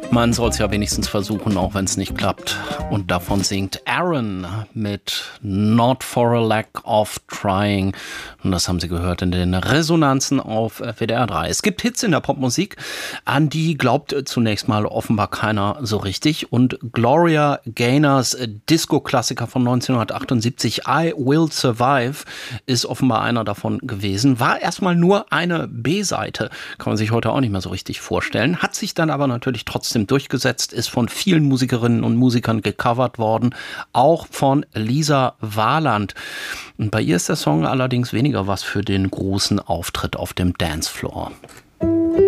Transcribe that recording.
Man soll es ja wenigstens versuchen, auch wenn es nicht klappt. Und davon singt Aaron mit Not for a Lack of Trying. Und das haben Sie gehört in den Resonanzen auf WDR 3. Es gibt Hits in der Popmusik, an die glaubt zunächst mal offenbar keiner so richtig. Und Gloria Gaynors Disco-Klassiker von 1978, I Will Survive, ist offenbar einer davon gewesen. War erstmal nur eine B-Seite. Kann man sich heute auch nicht mehr so richtig vorstellen. Hat sich dann aber natürlich trotzdem durchgesetzt, ist von vielen Musikerinnen und Musikern gecovert worden, auch von Lisa Warland. Und bei ihr ist der Song allerdings weniger was für den großen Auftritt auf dem Dancefloor.